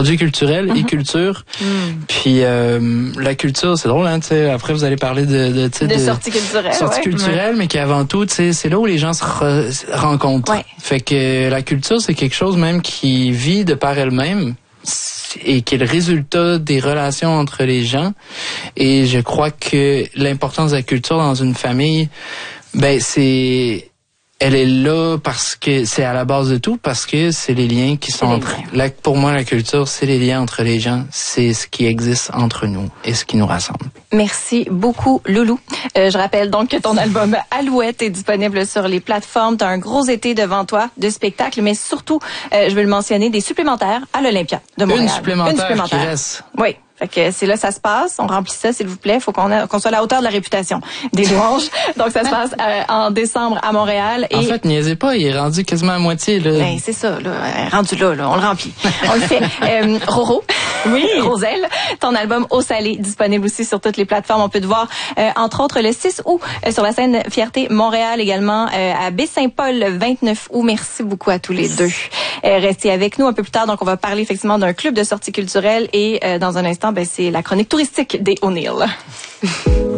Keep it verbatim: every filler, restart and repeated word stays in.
produits culturels mm-hmm. et culture. Mm. Puis euh, la culture, c'est drôle, hein, tu sais. Après, vous allez parler de de, de, de sorties culturelles, sorties ouais. culturelles, ouais. mais qui avant tout, tu sais, c'est là où les gens se re- rencontrent. Ouais. Fait que la culture, c'est quelque chose même qui vit de par elle-même et qui est le résultat des relations entre les gens. Et je crois que l'importance de la culture dans une famille, ben c'est elle est là parce que c'est à la base de tout, parce que c'est les liens qui sont entre... La, pour moi, la culture, c'est les liens entre les gens. C'est ce qui existe entre nous et ce qui nous rassemble. Merci beaucoup, Loulou. Euh, je rappelle donc que ton album Alouette est disponible sur les plateformes. Tu as un gros été devant toi de spectacles, mais surtout, euh, je veux le mentionner, des supplémentaires à l'Olympia de Montréal. Une supplémentaire, Une supplémentaire. qui reste. Oui. Fait que c'est là ça se passe. On remplit ça, s'il vous plaît. Faut qu'on, a, qu'on soit à la hauteur de la réputation des louanges. Donc, ça se passe euh, en décembre à Montréal. Et... En fait, niaisez pas, il est rendu quasiment à moitié. Là. Ben, c'est ça, là. Rendu là, là. On le remplit. On le fait. Euh, Roro. Oui. Roselle. Ton album Au Salé, disponible aussi sur toutes les plateformes. On peut te voir, euh, entre autres, le six août euh, sur la scène Fierté Montréal, également euh, à Baie-Saint-Paul le vingt-neuf août. Merci beaucoup à tous les deux. Euh, restez avec nous un peu plus tard. Donc, on va parler effectivement d'un club de sortie culturelle et euh, dans un instant, ben, c'est la chronique touristique des O'Neill.